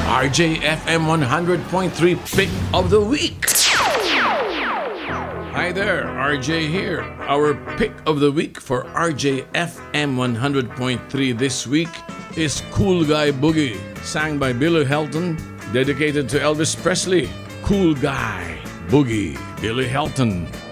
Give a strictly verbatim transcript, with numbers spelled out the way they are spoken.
R J F M one hundred point three Pick of the Week. Hi there, R J here. Our Pick of the Week for R J F M one hundred point three this week is Cool Guy Boogie, sang by Billy Helton, dedicated to Elvis Presley. Cool Guy Boogie, Billy Helton.